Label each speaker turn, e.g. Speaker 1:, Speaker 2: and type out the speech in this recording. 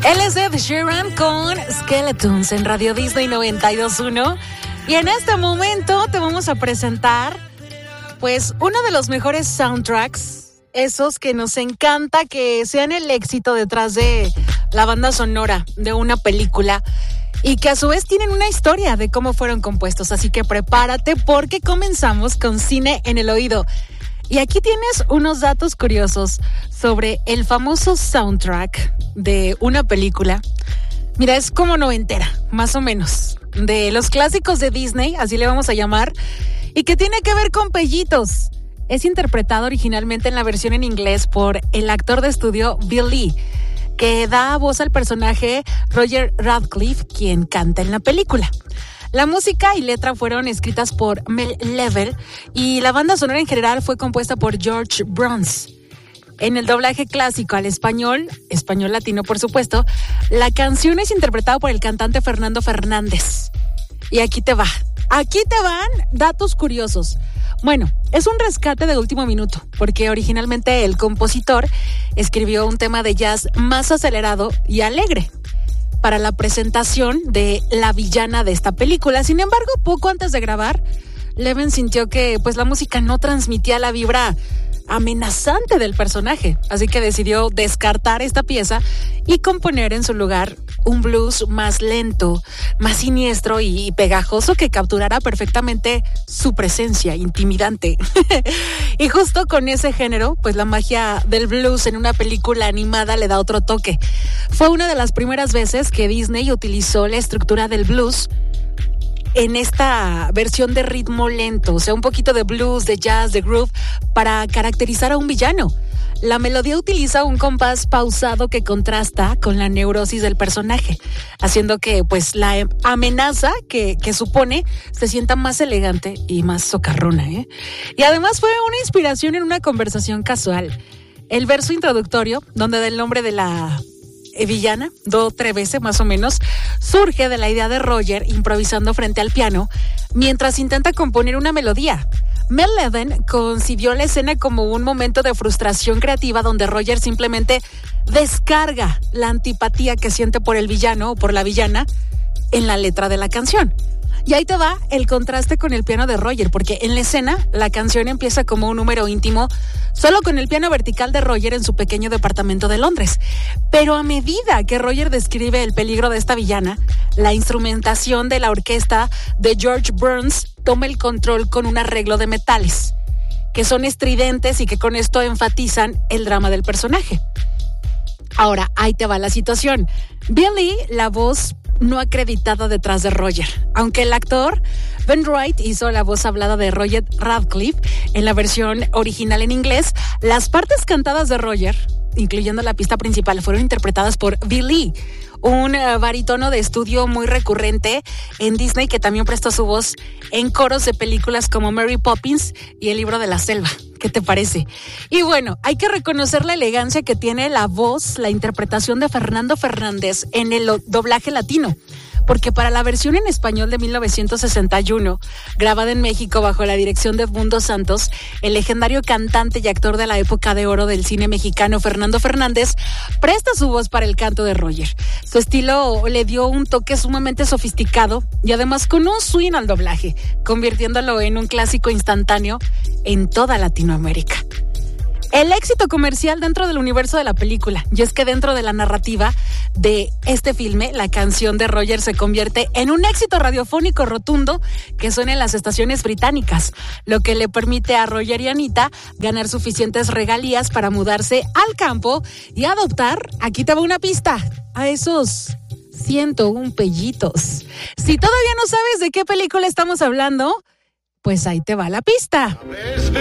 Speaker 1: Él es Ed Sheeran con Skeletons en Radio Disney 92.1. Y en este momento te vamos a presentar, pues, uno de los mejores soundtracks, esos que nos encanta que sean el éxito detrás de la banda sonora de una película y que a su vez tienen una historia de cómo fueron compuestos. Así que prepárate porque comenzamos con Cine en el Oído. Y aquí tienes unos datos curiosos sobre el famoso soundtrack de una película. Mira, es como noventera, más o menos, de los clásicos de Disney, así le vamos a llamar, y que tiene que ver con pellitos. Es interpretado originalmente en la versión en inglés por el actor de estudio Bill Lee, que da voz al personaje Roger Radcliffe, quien canta en la película. La música y letra fueron escritas por Mel Level y la banda sonora en general fue compuesta por George Bruns. En el doblaje clásico al español latino por supuesto, la canción es interpretada por el cantante Fernando Fernández. Y aquí te van datos curiosos. Bueno, es un rescate de último minuto, porque originalmente el compositor escribió un tema de jazz más acelerado y alegre para la presentación de la villana de esta película. Sin embargo, poco antes de grabar, Leven sintió que pues la música no transmitía la vibra amenazante del personaje, así que decidió descartar esta pieza y componer en su lugar un blues más lento, más siniestro y pegajoso que capturara perfectamente su presencia intimidante. Y justo con ese género, pues la magia del blues en una película animada le da otro toque. Fue una de las primeras veces que Disney utilizó la estructura del blues en esta versión de ritmo lento, o sea, un poquito de blues, de jazz, de groove, para caracterizar a un villano. La melodía utiliza un compás pausado que contrasta con la neurosis del personaje, haciendo que pues la amenaza que supone se sienta más elegante y más socarrona, ¿eh? Y además fue una inspiración en una conversación casual. El verso introductorio, donde da el nombre de la villana, Do Trevese más o menos, surge de la idea de Roger improvisando frente al piano mientras intenta componer una melodía. Mel Leven concibió la escena como un momento de frustración creativa donde Roger simplemente descarga la antipatía que siente por el villano o por la villana en la letra de la canción. Y ahí te va el contraste con el piano de Roger, porque en la escena la canción empieza como un número íntimo, solo con el piano vertical de Roger en su pequeño departamento de Londres. Pero a medida que Roger describe el peligro de esta villana, la instrumentación de la orquesta de George Bruns toma el control con un arreglo de metales, que son estridentes y que con esto enfatizan el drama del personaje. Ahora, ahí te va la situación. Billy, la voz no acreditada detrás de Roger. Aunque el actor Ben Wright hizo la voz hablada de Roger Radcliffe en la versión original en inglés, las partes cantadas de Roger, incluyendo la pista principal, fueron interpretadas por Bill Lee, un barítono de estudio muy recurrente en Disney que también prestó su voz en coros de películas como Mary Poppins y El Libro de la Selva. ¿Qué te parece? Y bueno, hay que reconocer la elegancia que tiene la voz, la interpretación de Fernando Fernández en el doblaje latino, porque para la versión en español de 1961, grabada en México bajo la dirección de Edmundo Santos, el legendario cantante y actor de la época de oro del cine mexicano, Fernando Fernández, presta su voz para el canto de Roger. Su estilo le dio un toque sumamente sofisticado y además con un swing al doblaje, convirtiéndolo en un clásico instantáneo en toda Latinoamérica. El éxito comercial dentro del universo de la película, y es que dentro de la narrativa de este filme, la canción de Roger se convierte en un éxito radiofónico rotundo que suena en las estaciones británicas, lo que le permite a Roger y Anita ganar suficientes regalías para mudarse al campo y adoptar, aquí te va una pista, a esos 101 pellitos. Si todavía no sabes de qué película estamos hablando, pues ahí te va la pista.